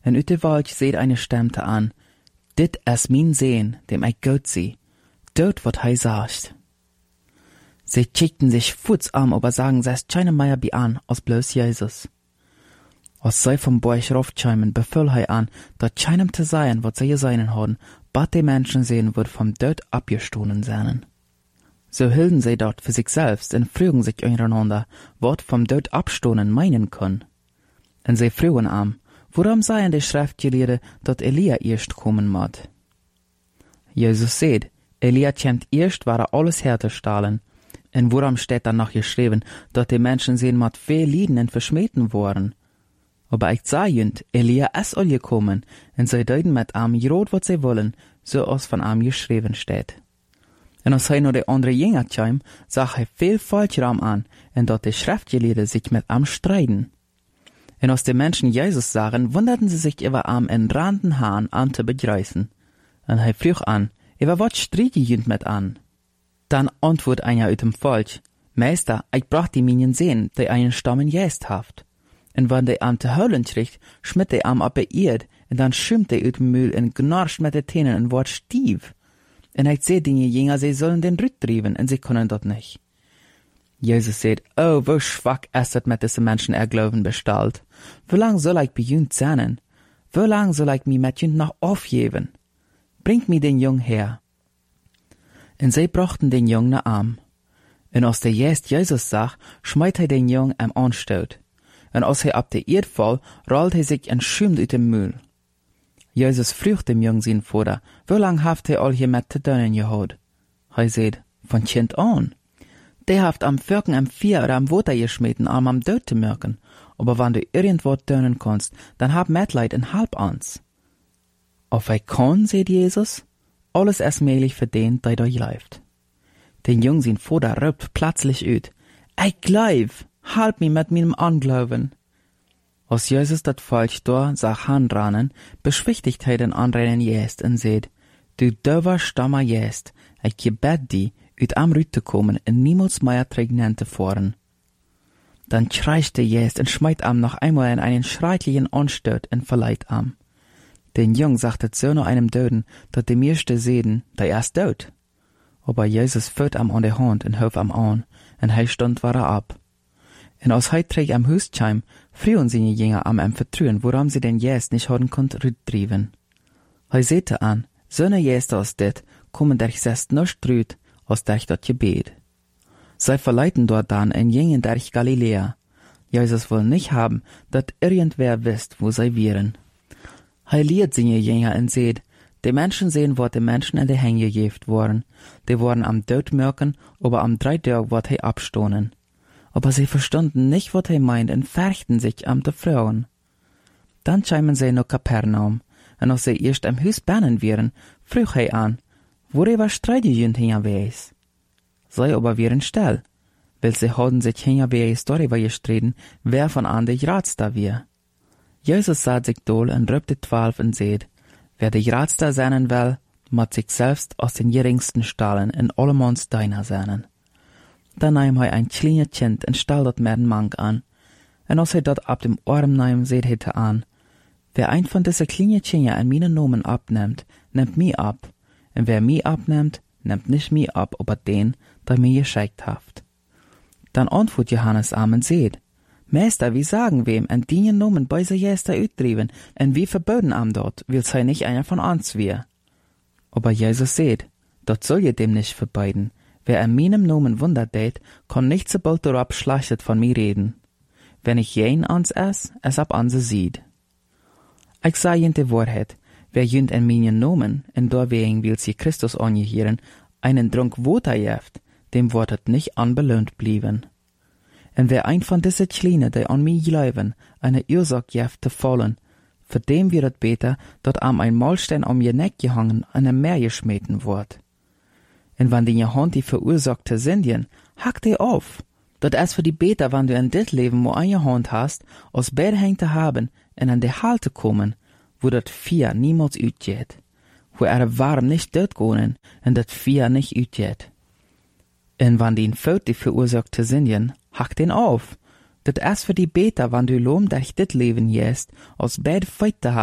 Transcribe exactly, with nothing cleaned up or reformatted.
En uit de wald seht eine Stemte an, dit is mijn Sehn, dem ich gut zie, dort wat hij sagt. Sie kickten sich futs am, aber sagen, sei es keine Meier bi an, als bloß Jesus. Als sei vom Borch raufcheimen, befüll hij an, dat keinem te sein, wat sie seinen hadden, bat die Menschen sehen, wird vom Död abgestohlen seinen. So hielten sie dort für sich selbst und frügen sich untereinander, wat vom Död abstohlen meinen können. Und sie frügen am, worum seien die Schriftgelehrte, dat Elia erst kommen mod. Jesus seht, Elia kämt erst, war er alles herzustellen. Und worum steht dann noch geschrieben, dat die Menschen sehen mod viel lieden und verschmähten worden. Aber ich sah jünd, Elia ist all gekommen, und sie deuten mit am Jrot, wat sie wollen, so als von am geschrieben steht. Und als hij nur de andere Jünger kam, sah hij viel falscher am an, und dat die Schriftgelehrten sich mit am streiten. Und als die Menschen Jesus sahen, wunderten sie sich über am in randen Hahn an zu begreißen. Und hij frug an, über wat streit die jünd mit an? Dann antwort einer uit dem Volk, Meister, ich brach die Minien sehen, die einen Stammen jäst haft. Und wenn die am te heulen kriegt, schmitt die am ab beirrt, und dann schimmt die uit dem Mühl und gnarscht mit den Tänen und wort stief. Und ich seh die Jünger, sie sollen den Rütt trieben, und sie können dort nicht. Jesus sagt, oh, wo schwach ist es mit diesen Menschen er Glauben bestellt. Wie lang soll ich bei jünd sein? Wie lang soll ich mich mit jünd noch aufgeben? Bringt mir den Jung her. Und sie brachten den Jungen nach Arm. Und als der Jest Jesus sah, schmeit er den Jungen am Anstoot. Und als er ab der Erd fall, rollt er sich und schümt uit dem Mühl. Jesus frug dem Jungen sein Vater, wie lang haft er all hier mit zu tun gehad? Er sagt, von Kind an. Der haft am Völken am Vier oder am Water geschmeten, um am Död zu merken. Aber wenn du irgendwo tönen kannst, dann hab Mitleid und halb ans. Auf er kann, sagt Jesus, alles ist möglich für den, der da läuft. Den Jungen sein Vater rübt plötzlich ut, ich glaub, halb mi mit meinem Anglauben. Als Jesus dat Volk da sah handranen, beschwichtigt er den anderen Jest und sagt, du döver Stammer Jest, ich gebet die, ut am Rüt zu kommen und niemals mehr Trägnen zu fahren. Dann kreischt der Jest und schmeit am noch einmal in einen schrecklichen Anstoot und verleiht am. Den Jung sagte so noch einem Döden, dat die meiste sehen, der erst död. Aber Jesus führt am an der Hand und hof am an, und hei stund war er ab. Und als hei träg am Hus kam, frühen seine Jünger am am vertrüen, woran sie den Jest nicht haben konnt rüttrieben. Hei sehte an, so ne Jest als dit, kommen der sest nicht rüt, als der dat Gebet. Sei verleiten dort dann in jingen der Galiläa. Jesus will nicht haben, dat irgendwer wisst, wo sei wären. Hei liert seine Jünger und seht, die Menschen sehen, wo die Menschen in die Hänge gejeft worden. Die worden am Tod merken, aber am drei Tag wird hei abstohnen. Aber sie verstanden nicht, was er meint, und färchten sich am de Frauen. Dann kämen sie nach Kapernaum, und als sie erst am Haus bannen wären, frug er an, worüber streiten jünd hingeweis? Sie aber wären still, weil sie hadden sich hingeweis darüber gestritten, wer von an der Ratster wär. Jesus sah sich doll und rübt die Zwölf und seht, wer der Ratster sein will, mat sich selbst aus den geringsten stahlen in allemans deiner seinen. Dann nahm er ein kleines Kind und stell dort mehr den Mank an. Und als er dort ab dem Arm nahm, seht er an, wer ein von diese kleinen Kinder an meinen Nomen abnimmt, nimmt mich ab. Und wer mich abnimmt, nimmt nicht mich ab, aber den, der mir geschickt haft. Dann antwortet Johannes am und seht, Meister, wie sagen wem, en die Nomen bei se Jester utdriven, en wie verboten am dort, will sei nicht einer von uns wir. Aber Jesus seht, dort soll ihr dem nicht verbeiden. Wer an meinem Nomen Wunder tät, kann nicht so bald darauf schlachtet von mir reden. Wenn ich jen ans ess, es ab an se sieht. Ich sag jen die Wahrheit, wer jünd an meinen Nomen, en dorwegen will sie Christus angehieren, einen Trunk Water jeft, dem wortet nicht anbelohnt blieben. Und wer ein von diese Kleine, die an mich glauben, eine Ursache jeft zu fallen, für dem wird es besser, dort am ein Mahlstein um ihr Neck gehangen, an einem Meer geschmeten wird. Und wenn die Hand die verursachte Sündien, hack die auf. Dat ist für die beter, wenn du in dit Leben wo eine Hand hast, aus beide Hände zu haben und an die Halte kommen, wo dat Vier niemals utgeht. Wo er warm nicht dort gehen und dat Vier nicht utgeht. Und wenn die Fout die verursachte Sündien, hack den auf. Dat ist für die beter, wenn du lom durch dit Leben jest, aus beide Feite